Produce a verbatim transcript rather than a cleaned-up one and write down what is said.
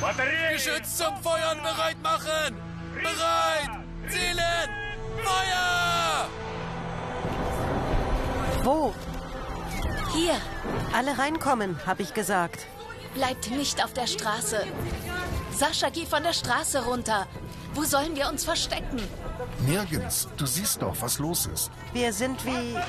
Geschütz zum Feuern bereit machen! Bereit! Zielen! Feuer! Wo? Hier, Alle reinkommen, habe ich gesagt. bleibt nicht auf der Straße. Sascha, geh von der Straße runter. Wo sollen wir uns verstecken? Nirgends. Du siehst doch, was los ist. Wir sind wie